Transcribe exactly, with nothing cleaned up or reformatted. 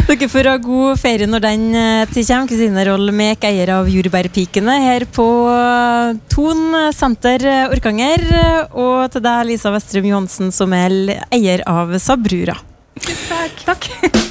Dere får ha god ferie når den tid kommer. Kristine Rollmek, eier av Jordbærpikene her på Ton Senter Orkanger, og til deg Lisa Westrum Johansen som er eier av Sabrura. Takk. Takk.